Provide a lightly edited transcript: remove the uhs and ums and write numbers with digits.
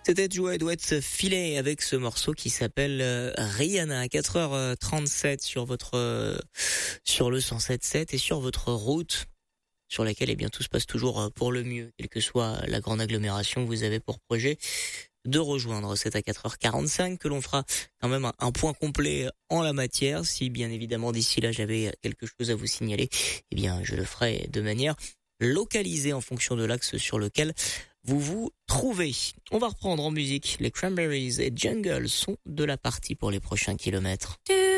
C'était Joe Edwards Filet avec ce morceau qui s'appelle Rihanna à 4h37 sur sur le 107.7 et sur votre route sur laquelle tout se passe toujours pour le mieux, quelle que soit la grande agglomération. Vous avez pour projet de rejoindre. C'est à 4h45 que l'on fera quand même un point complet en la matière. Si bien évidemment d'ici là j'avais quelque chose à vous signaler, je le ferai de manière localisée en fonction de l'axe sur lequel vous vous trouvez. On va reprendre en musique. Les Cranberries et Jungle sont de la partie pour les prochains kilomètres.